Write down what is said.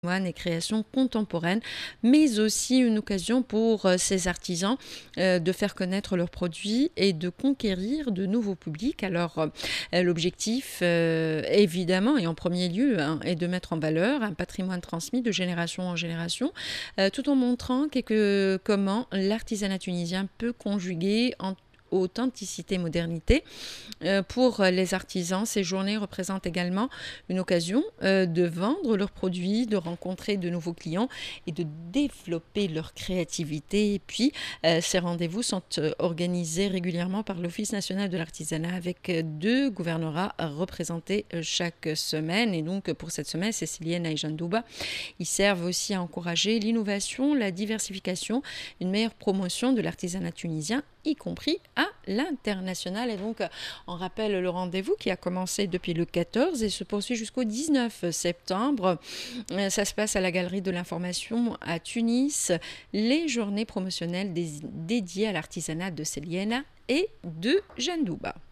et création contemporaine, mais aussi une occasion pour ces artisans de faire connaître leurs produits et de conquérir de nouveaux publics. Alors, l'objectif, évidemment, et en premier lieu, hein, est de mettre en valeur un patrimoine transmis de génération en génération, tout en montrant comment l'artisanat tunisien peut conjuguer authenticité et modernité. Pour les artisans, ces journées représentent également une occasion de vendre leurs produits, de rencontrer de nouveaux clients et de développer leur créativité. Et puis, ces rendez-vous sont organisés régulièrement par l'Office national de l'artisanat avec 2 gouvernorats représentés chaque semaine. Et donc, pour cette semaine, Cécilienne et Jandouba, ils servent aussi à encourager l'innovation, la diversification, une meilleure promotion de l'artisanat tunisien, y compris à l'international. Et donc, on rappelle le rendez-vous qui a commencé depuis le 14 et se poursuit jusqu'au 19 septembre. Ça se passe à la Galerie de l'Information à Tunis. Les journées promotionnelles dédiées à l'artisanat de Céliena et de Jandouba.